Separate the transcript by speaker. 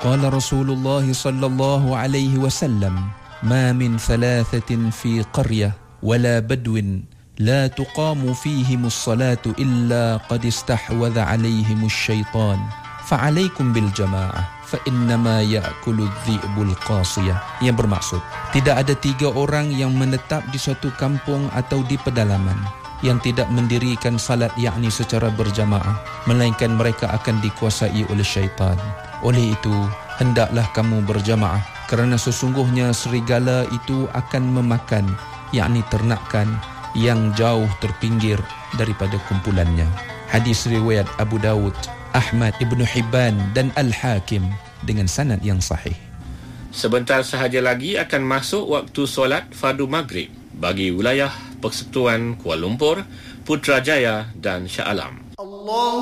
Speaker 1: Qala Rasulullah sallallahu alaihi wasallam, ma min thalathatin fi qaryah wala badwin la tuqamu fihimus salatu illa qad istahwadha alaihimus syaitan fa'alaikum bil jamaah fa innama ya'kulu dhi'bul qasiyah. Yang bermaksud, tidak ada 3 orang yang menetap di suatu kampung atau di pedalaman yang tidak mendirikan salat yakni secara berjamaah, melainkan mereka akan dikuasai oleh syaitan. Oleh itu, hendaklah kamu berjamaah, kerana sesungguhnya serigala itu akan memakan, yakni ternakan yang jauh terpinggir daripada kumpulannya. Hadis riwayat Abu Dawud, Ahmad, Ibn Hibban dan Al-Hakim dengan sanad yang sahih.
Speaker 2: Sebentar sahaja lagi akan masuk waktu solat fardu maghrib bagi wilayah Persekutuan Kuala Lumpur, Putrajaya dan Shah Alam.